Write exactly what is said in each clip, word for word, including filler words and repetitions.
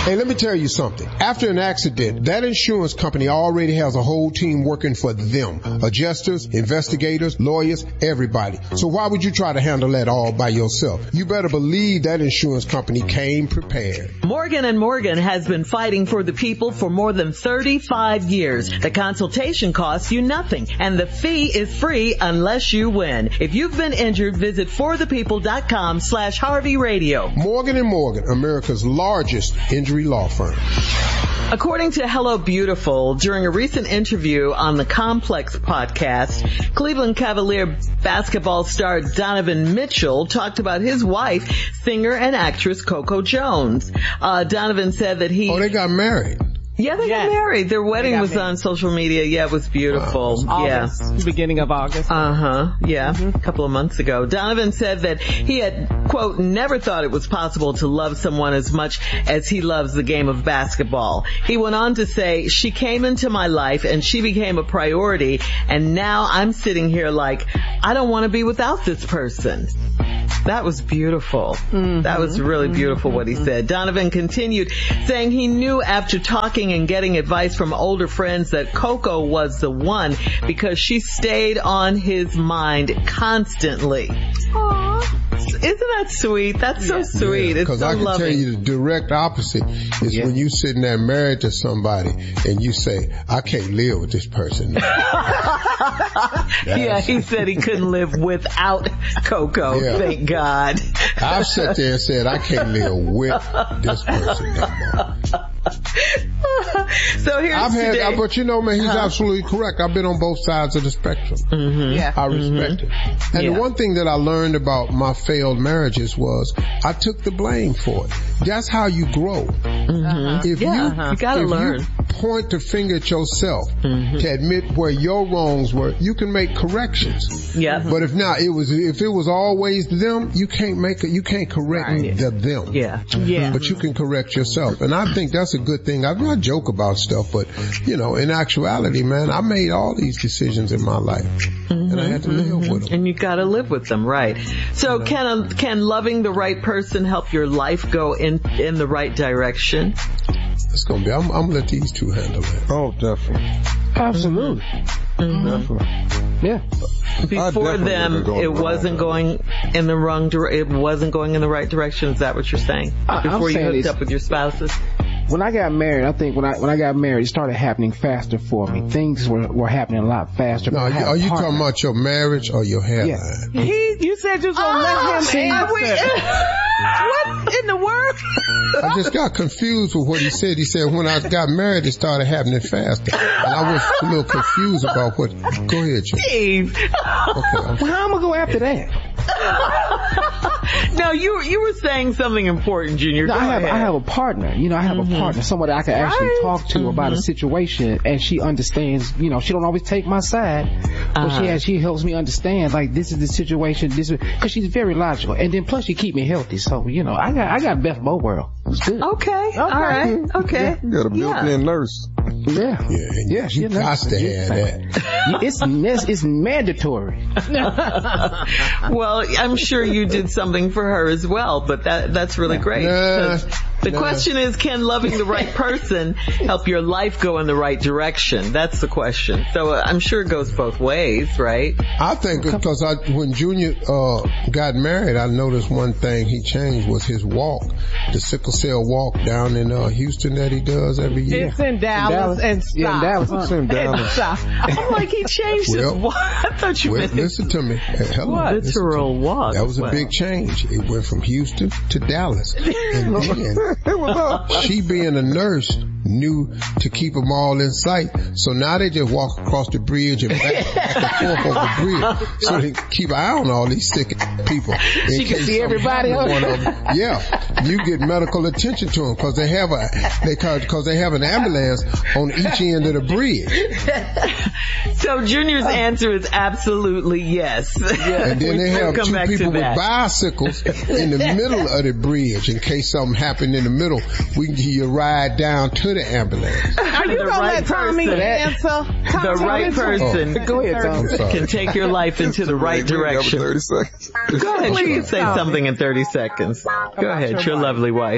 Hey, let me tell you something. After an accident, that insurance company already has a whole team working for them. Adjusters, investigators, lawyers, everybody. So why would you try to handle that all by yourself? You better believe that insurance company came prepared. Morgan and Morgan has been fighting for the people for more than thirty-five years. The consultation costs you nothing, and the fee is free unless you win. If you've been injured, visit forthepeople.com slash Harvey Radio. Morgan and Morgan, America's largest injury law firm. According to Hello Beautiful, during a recent interview on the Complex podcast, Cleveland Cavalier basketball star Donovan Mitchell talked about his wife, singer and actress Coco Jones. Uh, Donovan said that he... Oh, they got married. Yeah, they yes. got married. Their wedding was married. on social media. Yeah, it was beautiful. Wow. August, yeah. beginning of August. Uh-huh. Yeah, mm-hmm. a couple of months ago. Donovan said that he had, quote, never thought it was possible to love someone as much as he loves the game of basketball. He went on to say, she came into my life and she became a priority, and now I'm sitting here like, I don't want to be without this person. That was beautiful. Mm-hmm. That was really beautiful what he said. Donovan continued saying he knew after talking and getting advice from older friends that Coco was the one because she stayed on his mind constantly. Aww. Isn't that sweet? That's so yeah. sweet. Yeah, it's so I can loving. tell you the direct opposite is yeah. when you sitting there married to somebody and you say, I can't live with this person. Yeah, he said he couldn't live without Coco. Yeah. Thank God. I've sat there and said, I can't live with this person anymore. So here's I've had, today. but you know, man, he's huh? absolutely correct. I've been on both sides of the spectrum. Mm-hmm. Yeah. I respect mm-hmm. it. And yeah. the one thing that I learned about my failed marriages was I took the blame for it. That's how you grow. Mm-hmm. If yeah, you, uh-huh. you gotta if learn. you point the finger at yourself mm-hmm. to admit where your wrongs were, you can make corrections. Yeah. But if not, it was, if it was always them, you can't make it, you can't correct Right. the them. Yeah. Yeah. But you can correct yourself. And I think that's a good thing. I, I joke about stuff, but, you know, in actuality, man, I made all these decisions in my life. Mm-hmm, and I had to mm-hmm. live with them. And you gotta live with them, right. So you know. can a, can loving the right person help your life go in, in the right direction? It's gonna be, I'm, I'm gonna let these two handle it. Oh, definitely. Absolutely. Mm-hmm. Definitely. Yeah. Before them, it wasn't going in the wrong direction. It wasn't going in the right direction. Is that what you're saying? I, Before I'm you saying hooked up with your spouses? When I got married, I think when I when I got married, it started happening faster for me. Things were, were happening a lot faster. No, I had a are you partner. talking about your marriage or your hairline? Yeah. He, you said you was gonna Oh, let him are we- answer. What in the world? I just got confused with what he said. He said when I got married, it started happening faster. And I was a little confused about what. Go ahead, Jim. Steve. Okay. I'm- Well, how am I gonna go after that? No, you you were saying something important, Junior. No, Go I have ahead. I have a partner. You know, I have Mm-hmm. a partner, somebody I can actually Right. talk to Mm-hmm. about a situation, and she understands. You know, she don't always take my side, but Uh-huh. she has, she helps me understand. Like, this is the situation. This is because she's very logical, and then plus she keep me healthy. So you know, I got I got best of both worlds. It's good. Okay. All right. Okay. You got a built-in Yeah. nurse. Yeah, Yeah, and yeah. you she a nurse. got to have that. It's it's it's mandatory. Well, I'm sure you did something for her as well, but that that's really great. Nah, 'Cause the nah. question is, can loving the right person help your life go in the right direction? That's the question. So uh, I'm sure it goes both ways, right? I think because I, when Junior uh, got married, I noticed one thing he changed was his walk, the sickle cell walk down in uh, Houston that he does every year. It's in Dallas, Dallas? and stop. Yeah, in Dallas. It's in Dallas. Stop. I'm like, he changed his Well, walk. I thought you Well, meant listen to me. Hey, hello, what? listen to Literal me. walk. That was a Wow. big change. It went from Houston to Dallas. And then she being a nurse knew to keep them all in sight. So now they just walk across the bridge and back, back and forth over the bridge. So they keep an eye on all these sick people. She can see everybody else. else. Yeah. You get medical attention to them because they have a, they because they have an ambulance on each end of the bridge. So Junior's answer is absolutely yes. And then We they will have come two back to people with that. bicycles in the middle of the bridge in case something happened in the middle. We can give you a ride down to the ambulance. Are you The gonna right let Tommy person. answer? The right person Oh. Go ahead, Tom. I'm sorry. can take your life into the right direction. thirty seconds. Go ahead, you Please, can say Tommy. something in thirty seconds. Go ahead, your your wife. lovely wife.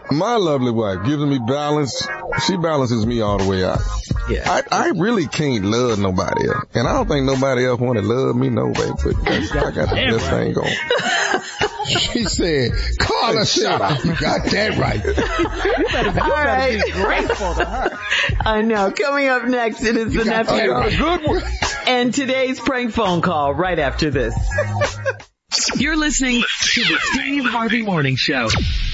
My lovely wife gives me balance. She balances me all the way out. Yeah. I, I really can't love nobody else. And I don't think nobody else want to love me no way, but that's, I got the best thing going. She said, Carla said, you got that right. You better, you All better right. be grateful to her. I know. Coming up next, it is the nephew. Oh, good one. And today's prank phone call right after this. You're listening to the Steve Harvey Morning Show.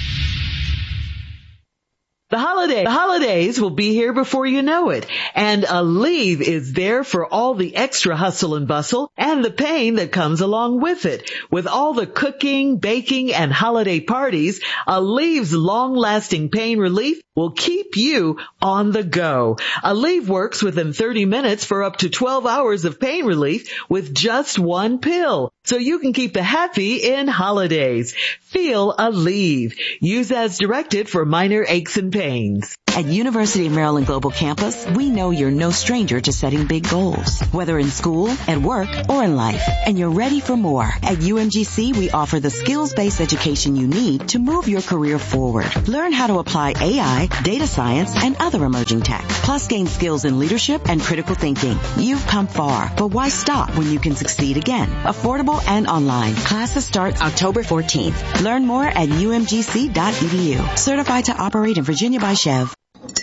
The holiday, the holidays will be here before you know it. And Aleve is there for all the extra hustle and bustle and the pain that comes along with it. With all the cooking, baking, and holiday parties, Aleve's long-lasting pain relief will keep you on the go. Aleve works within thirty minutes for up to twelve hours of pain relief with just one pill. So you can keep the happy in holidays. Feel Aleve. Use as directed for minor aches and pains. At University of Maryland Global Campus, we know you're no stranger to setting big goals, whether in school, at work, or in life, and you're ready for more. At U M G C, we offer the skills-based education you need to move your career forward. Learn how to apply A I, data science, and other emerging tech, plus gain skills in leadership and critical thinking. You've come far, but why stop when you can succeed again? Affordable and online. Classes start October fourteenth. Learn more at U M G C dot E D U. Certified to operate in Virginia by Chev.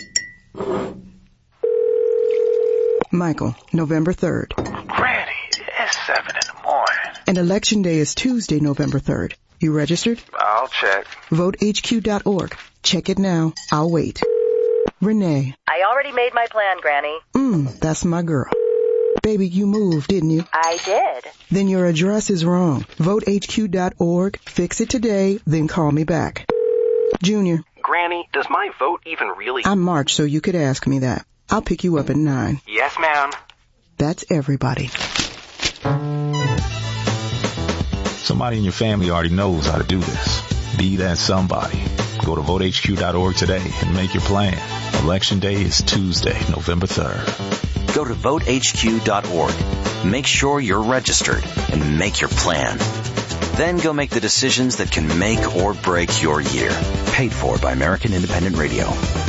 Michael, November third. Granny, it's seven in the morning. And Election Day is Tuesday, November third. You registered? I'll check. vote H Q dot org. Check it now. I'll wait. Renee. I already made my plan, Granny. Mmm, that's my girl. Baby, you moved, didn't you? I did. Then your address is wrong. vote H Q dot org. Fix it today, then call me back. Junior. Granny, does my vote even really... I'm March, so you could ask me that. I'll pick you up at nine. Yes, ma'am. That's everybody. Somebody in your family already knows how to do this. Be that somebody. Go to vote H Q dot org today and make your plan. Election Day is Tuesday, November third. Go to vote H Q dot org. Make sure you're registered and make your plan. Then go make the decisions that can make or break your year. Paid for by American Independent Radio.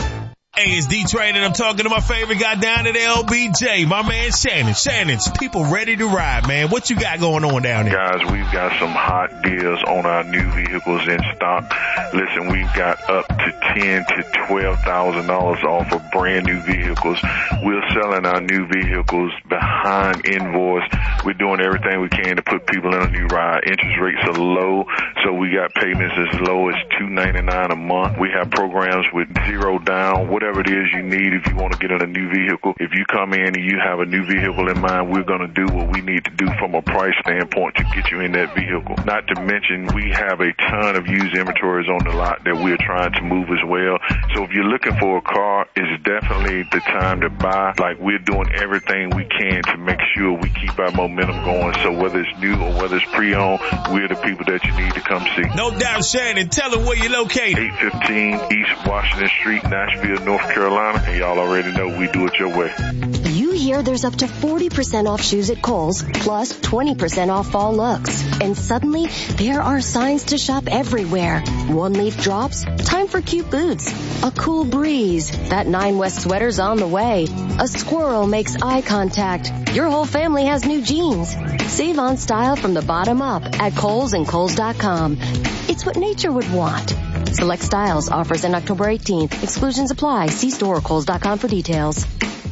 Hey, it's D-Train and I'm talking to my favorite guy down at L B J, my man Shannon. Shannon's people ready to ride, man. What you got going on down there? Guys, we've got some hot deals on our new vehicles in stock. Listen, we've got up to ten to twelve thousand dollars off of brand new vehicles. We're selling our new vehicles behind invoice. We're doing everything we can to put people in a new ride. Interest rates are low, so we got payments as low as two ninety-nine a month. We have programs with zero down, whatever it is you need if you want to get in a new vehicle. If you come in and you have a new vehicle in mind, we're going to do what we need to do from a price standpoint to get you in that vehicle. Not to mention, we have a ton of used inventories on the lot that we're trying to move as well. So if you're looking for a car, it's definitely the time to buy. Like, we're doing everything we can to make sure we keep our momentum going. So whether it's new or whether it's pre-owned, we're the people that you need to come see. No doubt, Shannon. Tell them where you're located. eight fifteen East Washington Street, Nashville, North Carolina. And y'all already know we do it your way. You hear there's up to forty percent off shoes at Kohl's, plus twenty percent off fall looks. And suddenly, there are signs to shop everywhere. One leaf drops, time for cute boots. A cool breeze, that Nine West sweater's on the way. A squirrel makes eye contact. Your whole family has new jeans. Save on style from the bottom up at Kohl's and Kohl's dot com. It's what nature would want. Select styles, offers in October eighteenth. Exclusions apply. See store or Kohl's dot com for details.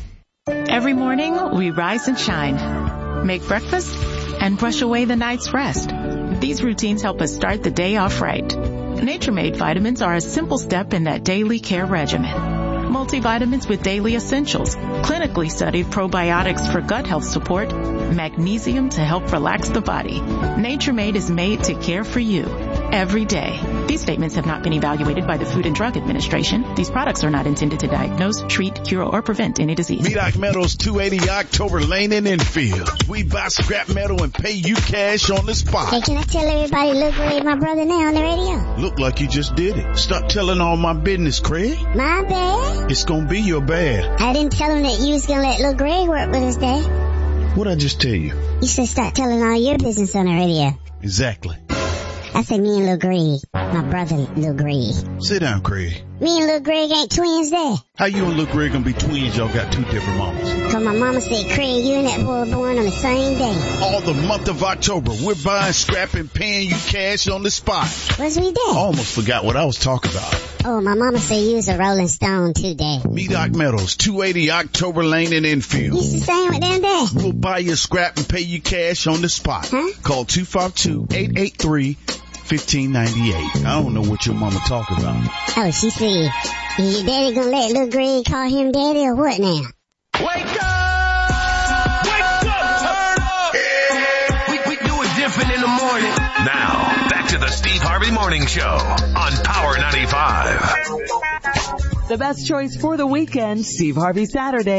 Every morning, we rise and shine, make breakfast, and brush away the night's rest. These routines help us start the day off right. Nature-Made vitamins are a simple step in that daily care regimen. Multivitamins with daily essentials, clinically studied probiotics for gut health support, magnesium to help relax the body. Nature-Made is made to care for you every day. These statements have not been evaluated by the Food and Drug Administration. These products are not intended to diagnose, treat, cure, or prevent any disease. Medoc Metals, two eighty October Lane in Enfield. We buy scrap metal and pay you cash on the spot. Hey, can I tell everybody Look Ray, my brother, now on the radio? Look like you just did it. Stop telling all my business, Craig. My bad? It's gonna be your bad. I didn't tell him that you was gonna let Lil Greg work with us, Dad. What'd I just tell you? You should start telling all your business on the radio. Exactly. I said me and Lil Greg. My brother, Lil Greg. Sit down, Craig. Me and Lil Greg ain't twins there. How you and Lil Greg gonna be twins? Y'all got two different mamas. Cause my mama said, Craig, you and that boy were born on the same day. All the month of October, we're buying, scrapping, paying you cash on the spot. Was we there? I almost forgot what I was talking about. Oh, my mama said you was a Rolling Stone too, Dad. Medoc Metals, two eighty October Lane in Enfield. You the same with them, Dad? We'll buy you scrap and pay you cash on the spot. Huh? Call two five two, eight eight three, one five nine eight. I don't know what your mama talking about. Oh, she said, is your daddy gonna let Lil Greg call him daddy or what now? Wake up! Wake up! Turn up! We, we do it different in the morning. Now, back to the Steve Harvey Morning Show on Power ninety-five. The best choice for the weekend, Steve Harvey Saturday.